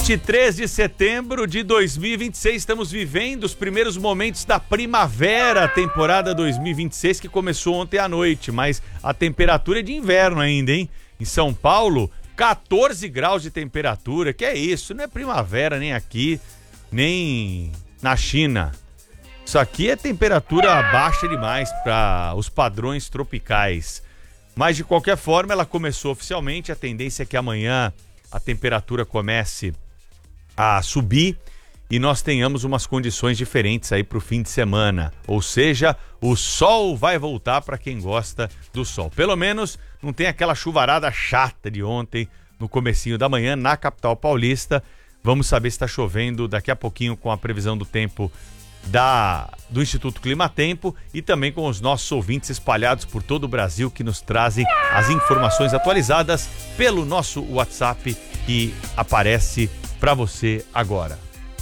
23 de setembro de 2026, estamos vivendo os primeiros momentos da primavera, temporada 2026, que começou ontem à noite, mas a temperatura é de inverno ainda, hein? Em São Paulo, 14 graus de temperatura, que é isso? Não é primavera nem aqui, nem na China. Isso aqui é temperatura baixa demais para os padrões tropicais. Mas de qualquer forma, ela começou oficialmente, a tendência é que amanhã a temperatura comece a subir e nós tenhamos umas condições diferentes aí para o fim de semana. Ou seja, o sol vai voltar para quem gosta do sol. Pelo menos não tem aquela chuvarada chata de ontem no comecinho da manhã na capital paulista. Vamos saber se está chovendo daqui a pouquinho com a previsão do tempo do Instituto Climatempo e também com os nossos ouvintes espalhados por todo o Brasil que nos trazem as informações atualizadas pelo nosso WhatsApp que aparece para você agora.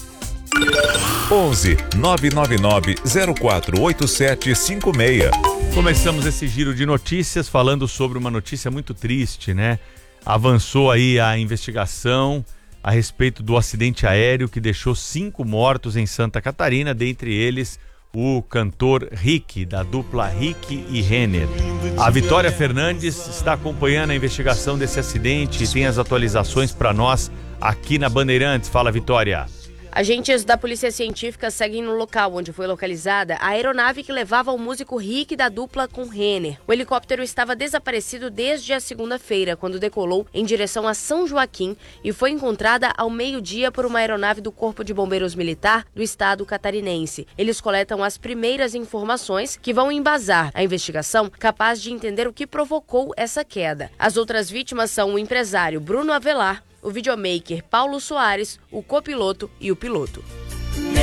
11 999 048756. Começamos esse giro de notícias falando sobre uma notícia muito triste, né? Avançou aí a investigação a respeito do acidente aéreo que deixou 5 mortos em Santa Catarina, dentre eles o cantor Rick, da dupla Rick e Renner. A Vitória Fernandes está acompanhando a investigação desse acidente e tem as atualizações para nós aqui na Bandeirantes. Fala, Vitória. Agentes da Polícia Científica seguem no local onde foi localizada a aeronave que levava o músico Rick da dupla com Renner. O helicóptero estava desaparecido desde a segunda-feira, quando decolou em direção a São Joaquim e foi encontrada ao meio-dia por uma aeronave do Corpo de Bombeiros Militar do estado catarinense. Eles coletam as primeiras informações que vão embasar a investigação capaz de entender o que provocou essa queda. As outras vítimas são o empresário Bruno Avelar, o videomaker Paulo Soares, o copiloto e o piloto.